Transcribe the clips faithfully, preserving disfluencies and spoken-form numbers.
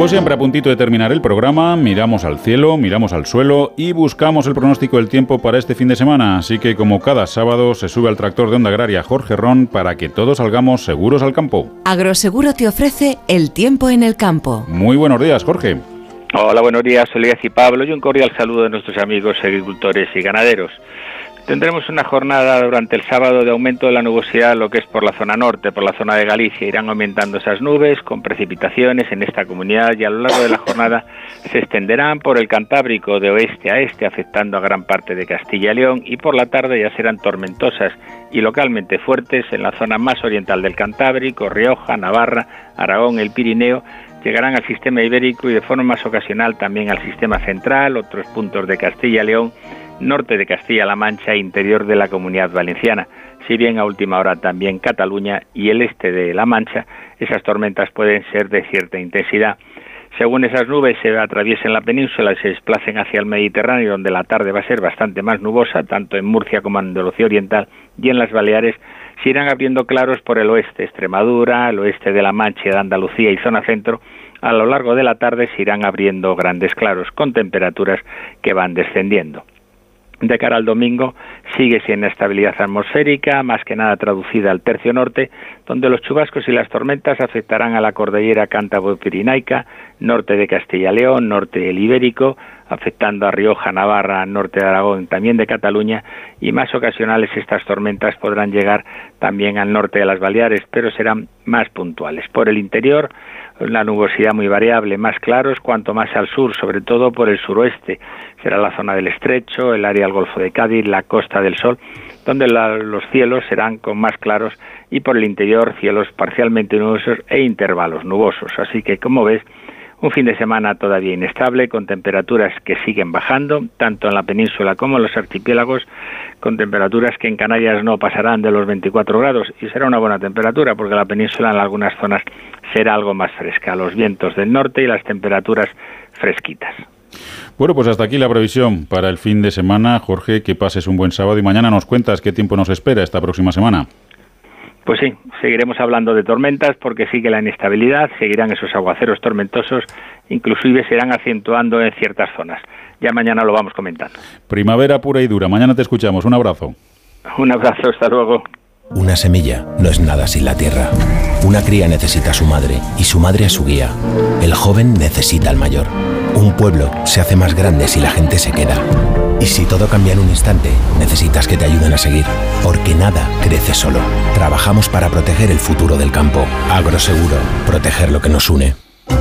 Pues siempre a puntito de terminar el programa, miramos al cielo, miramos al suelo y buscamos el pronóstico del tiempo para este fin de semana. Así que como cada sábado se sube al tractor de Onda Agraria Jorge Ron para que todos salgamos seguros al campo. Agroseguro te ofrece el tiempo en el campo. Muy buenos días, Jorge. Hola, buenos días, Olías y Pablo, y un cordial saludo a nuestros amigos agricultores y ganaderos. Tendremos una jornada durante el sábado de aumento de la nubosidad, lo que es por la zona norte, por la zona de Galicia. Irán aumentando esas nubes con precipitaciones en esta comunidad y a lo largo de la jornada se extenderán por el Cantábrico de oeste a este, afectando a gran parte de Castilla y León, y por la tarde ya serán tormentosas y localmente fuertes en la zona más oriental del Cantábrico, Rioja, Navarra, Aragón, el Pirineo. Llegarán al sistema ibérico y de forma más ocasional también al sistema central, otros puntos de Castilla y León, norte de Castilla-La Mancha e interior de la Comunidad Valenciana. Si bien a última hora también Cataluña y el este de La Mancha, esas tormentas pueden ser de cierta intensidad. Según esas nubes se atraviesen la península y se desplacen hacia el Mediterráneo, donde la tarde va a ser bastante más nubosa, tanto en Murcia como en Andalucía Oriental y en las Baleares, se irán abriendo claros por el oeste, Extremadura, el oeste de La Mancha, de Andalucía y zona centro. A lo largo de la tarde se irán abriendo grandes claros, con temperaturas que van descendiendo. De cara al domingo sigue sin inestabilidad atmosférica, más que nada traducida al tercio norte, donde los chubascos y las tormentas afectarán a la cordillera cántabro-pirenaica, norte de Castilla y León, norte del Ibérico, afectando a Rioja, Navarra, norte de Aragón, también de Cataluña, y más ocasionales estas tormentas podrán llegar también al norte de las Baleares, pero serán más puntuales. Por el interior, la nubosidad muy variable, más claros, cuanto más al sur, sobre todo por el suroeste. Será la zona del Estrecho, el área del Golfo de Cádiz, la Costa del Sol, donde la, los cielos serán con más claros, y por el interior cielos parcialmente nubosos e intervalos nubosos. Así que, como ves, un fin de semana todavía inestable, con temperaturas que siguen bajando, tanto en la península como en los archipiélagos, con temperaturas que en Canarias no pasarán de los veinticuatro grados, y será una buena temperatura, porque la península en algunas zonas será algo más fresca, los vientos del norte y las temperaturas fresquitas. Bueno, pues hasta aquí la previsión para el fin de semana. Jorge, que pases un buen sábado y mañana nos cuentas qué tiempo nos espera esta próxima semana. Pues sí, seguiremos hablando de tormentas porque sigue la inestabilidad, seguirán esos aguaceros tormentosos, inclusive se irán acentuando en ciertas zonas. Ya mañana lo vamos comentando. Primavera pura y dura. Mañana te escuchamos. Un abrazo. Un abrazo, hasta luego. Una semilla no es nada sin la tierra. Una cría necesita a su madre y su madre a su guía. El joven necesita al mayor. Un pueblo se hace más grande si la gente se queda. Y si todo cambia en un instante, necesitas que te ayuden a seguir. Porque nada crece solo. Trabajamos para proteger el futuro del campo. Agroseguro, proteger lo que nos une.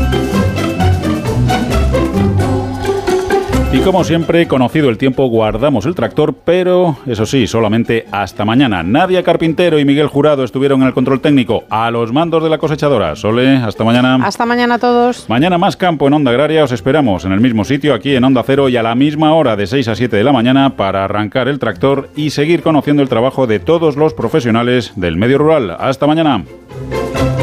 Y como siempre, conocido el tiempo, guardamos el tractor, pero eso sí, solamente hasta mañana. Nadia Carpintero y Miguel Jurado estuvieron en el control técnico, a los mandos de la cosechadora. Sole, hasta mañana. Hasta mañana a todos. Mañana más campo en Onda Agraria. Os esperamos en el mismo sitio, aquí en Onda Cero, y a la misma hora, de seis a siete de la mañana, para arrancar el tractor y seguir conociendo el trabajo de todos los profesionales del medio rural. Hasta mañana.